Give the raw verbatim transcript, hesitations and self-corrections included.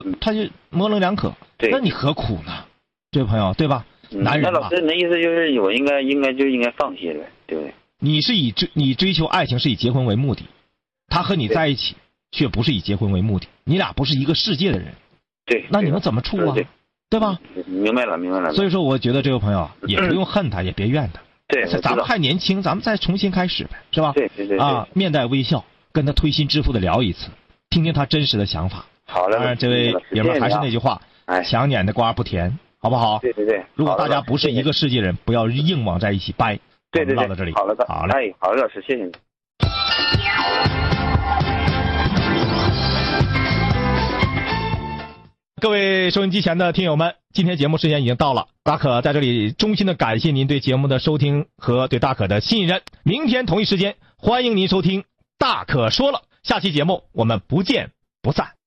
他就模棱两可。 对， 那你何苦呢？这位朋友，对吧？ 嗯、 男人那老师，你的意思就是我应该应该就应该放弃了，对不对？ 你是以追你追求爱情是以结婚为目的，他和你在一起却不是以结婚为目的，你俩不是一个世界的人。 对， 那你们怎么处啊？ 对, 对吧？ 明白了，明白了。 所以说，我觉得这位朋友也不用恨他，嗯、也别怨他。 对， 咱们还年轻，咱们再重新开始呗，是吧？ 对对 对, 对啊，面带微笑，跟他推心置腹的聊一次，听听他真实的想法。 好的。 当然，这位爷们还是那句话， 哎， 想撵的瓜不甜，好不好？ 对对对。 如果大家不是一个世界人，不要硬往在一起掰。 对对对。 唠到这里。 好了的。 好嘞。 哎，好的，老师，谢谢你。 各位收音机前的听友们，今天节目时间已经到了，大可在这里衷心的感谢您对节目的收听和对大可的信任。明天同一时间，欢迎您收听大可说了，下期节目我们不见不散。